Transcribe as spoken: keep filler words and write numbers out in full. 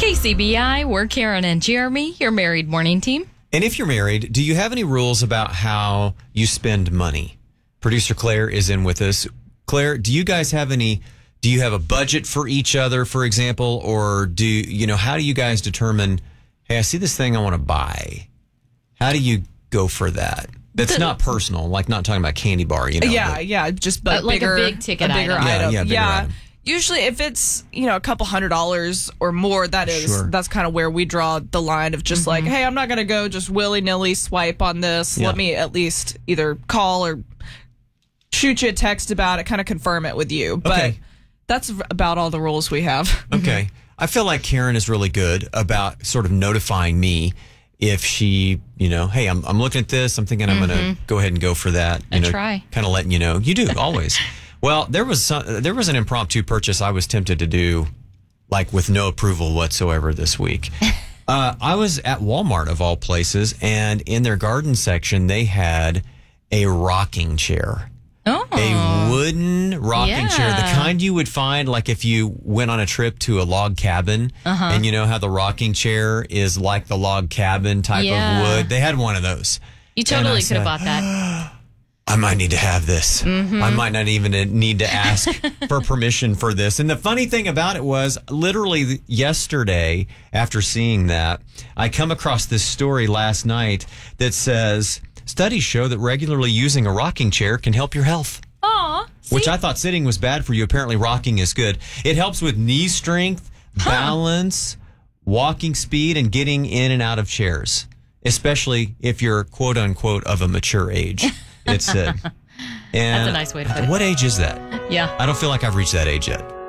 K C B I, we're Karen and Jeremy, your married morning team. And if you're married, do you have any rules about how you spend money? Producer Claire is in with us. Claire, do you guys have any, do you have a budget for each other, for example? Or do, you know, how do you guys determine, hey, I see this thing I want to buy. How do you go for that? That's not personal, like not talking about candy bar, you know. Yeah, but, yeah, just but, But like bigger, a big ticket a bigger item. item. Yeah, yeah, bigger yeah. item. Usually, if it's you know a couple hundred dollars or more, that is Sure. that's kind of where we draw the line of just like, hey, I'm not gonna go just willy nilly swipe on this. Yeah. Let me at least either call or shoot you a text about it, kind of confirm it with you. But Okay. that's about all the rules we have. Okay. I feel like Karen is really good about sort of notifying me if she, you know, hey, I'm I'm looking at this. I'm thinking I'm going to go ahead and go for that. You I know, try. Kind of letting you know. You do, always. Well, there was some, there was an impromptu purchase I was tempted to do, like with no approval whatsoever this week. uh, I was at Walmart, of all places, and in their garden section, they had a rocking chair. Oh. A wooden rocking chair, the Yeah. kind you would find like if you went on a trip to a log cabin, Uh-huh. and you know how the rocking chair is like the log cabin type Yeah. of wood. They had one of those. You And I totally could said, have bought that. I might need to have this. Mm-hmm. I might not even need to ask for permission for this. And the funny thing about it was, literally yesterday, after seeing that, I come across this story last night that says, studies show that regularly using a rocking chair can help your health. Aw. Which I thought sitting was bad for you. Apparently rocking is good. It helps with knee strength, balance, walking speed, and getting in and out of chairs, especially if you're quote unquote of a mature age. It said. And That's a nice way to put it. What age is that? Yeah. I don't feel like I've reached that age yet.